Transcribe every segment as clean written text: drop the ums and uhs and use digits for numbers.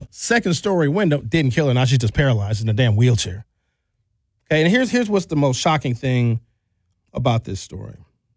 second-story window. Didn't kill her. Now she's just paralyzed in a damn wheelchair. Okay, and here's what's the most shocking thing about this story.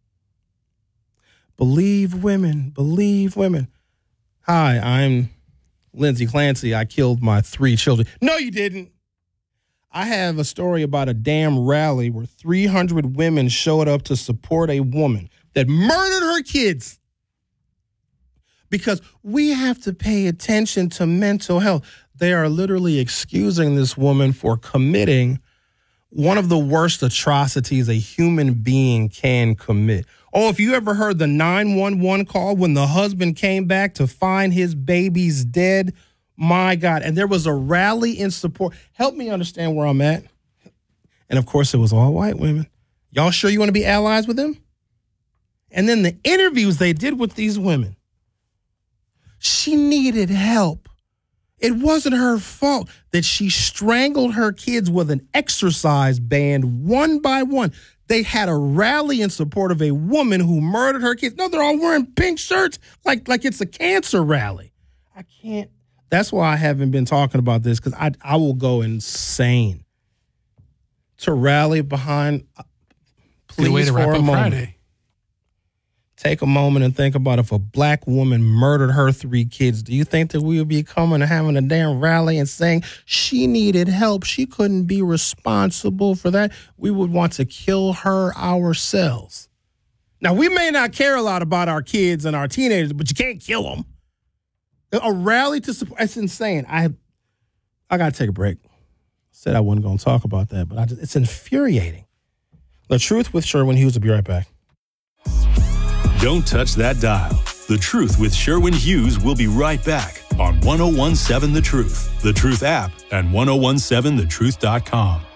Believe women. Believe women. Hi, I'm Lindsay Clancy. I killed my 3 children. No, you didn't. I have a story about a damn rally where 300 women showed up to support a woman that murdered her kids. Because we have to pay attention to mental health. They are literally excusing this woman for committing one of the worst atrocities a human being can commit. Oh, if you ever heard the 911 call when the husband came back to find his babies dead, my God. And there was a rally in support. Help me understand where I'm at. And of course, it was all white women. Y'all sure you want to be allies with them? And then the interviews they did with these women. She needed help. It wasn't her fault that she strangled her kids with an exercise band one by one. They had a rally in support of a woman who murdered her kids. No, they're all wearing pink shirts like it's a cancer rally. I can't. That's why I haven't been talking about this, because I will go insane to rally behind. Please, way to for wrap a up moment. Friday. Take a moment and think about if a black woman murdered her 3 kids. Do you think that we would be coming and having a damn rally and saying she needed help? She couldn't be responsible for that. We would want to kill her ourselves. Now, we may not care a lot about our kids and our teenagers, but you can't kill them. A rally to support. It's insane. I got to take a break. Said I wasn't going to talk about that, but it's infuriating. The Truth with Sherwin Hughes will be right back. Don't touch that dial. The Truth with Sherwin Hughes will be right back on 1017 The Truth, The Truth app, and 1017thetruth.com.